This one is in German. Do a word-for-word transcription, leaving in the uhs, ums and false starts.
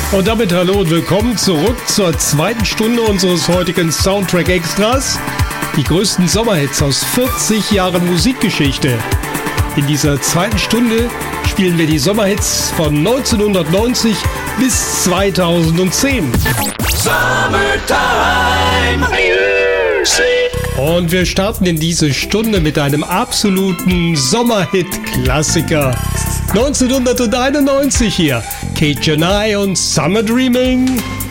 Und damit hallo und willkommen zurück zur zweiten Stunde unseres heutigen Soundtrack Extras. Die größten Sommerhits aus vierzig Jahren Musikgeschichte. In dieser zweiten Stunde spielen wir die Sommerhits von neunzehnhundertneunzig bis zweitausendzehn. Summertime Music. Und wir starten in diese Stunde mit einem absoluten Sommerhit-Klassiker. neunzehnhunderteinundneunzig hier, Kate Janai und Summer Dreaming.